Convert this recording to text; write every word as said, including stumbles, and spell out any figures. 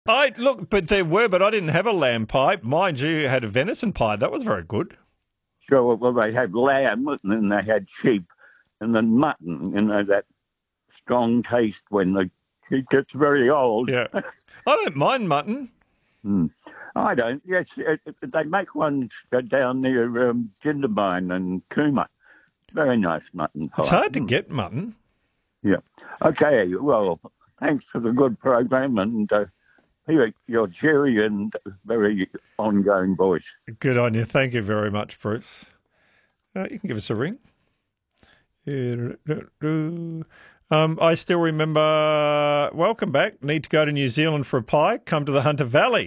I look, but there were, but I didn't have a lamb pie. Mind you, had a venison pie. That was very good. Sure, well, they had lamb and then they had sheep and then mutton, you know, that strong taste when the it gets very old. Yeah. I don't mind mutton. Hmm. I don't. Yes, it, it, they make one down near um, Jindabyne and Cooma. Very nice mutton pie. It's hard to Hmm. get mutton. Yeah. Okay, well, thanks for the good program and uh, your, your cheery and very ongoing voice. Good on you. Thank you very much, Bruce. Uh, you can give us a ring. Um, I still remember, welcome back. Need to go to New Zealand for a pie? Come to the Hunter Valley.